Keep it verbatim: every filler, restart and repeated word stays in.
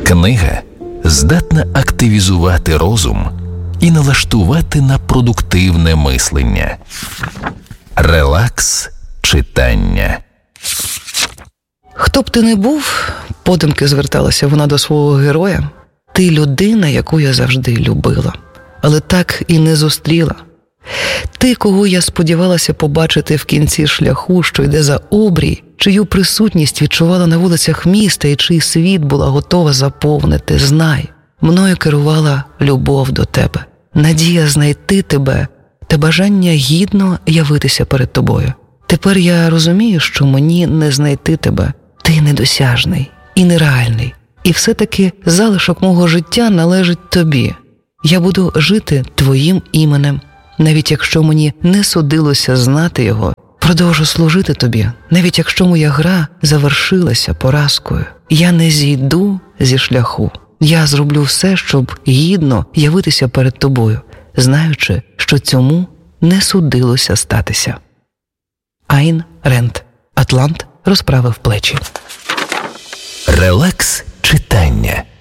Книга здатна активізувати розум і налаштувати на продуктивне мислення. Релакс читання. Хто б ти не був, подумки зверталася вона до свого героя, ти людина, яку я завжди любила, але так і не зустріла. Ти, кого я сподівалася побачити в кінці шляху, що йде за обрій, чию присутність відчувала на вулицях міста і чий світ була готова заповнити, знай, мною керувала любов до тебе, надія знайти тебе та бажання гідно явитися перед тобою. Тепер я розумію, що мені не знайти тебе. Ти недосяжний і нереальний. І все-таки залишок мого життя належить тобі. Я буду жити твоїм іменем. Навіть якщо мені не судилося знати його, продовжу служити тобі. Навіть якщо моя гра завершилася поразкою, я не зійду зі шляху. Я зроблю все, щоб гідно явитися перед тобою, знаючи, що цьому не судилося статися. Айн Ренд. Атлант розправив плечі. Релакс читання.